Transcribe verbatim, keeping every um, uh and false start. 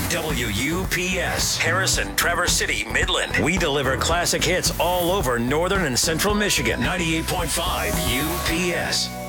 W U P S, Harrison, Traverse City, Midland. We deliver classic hits all over northern and central Michigan. ninety-eight point five U P S.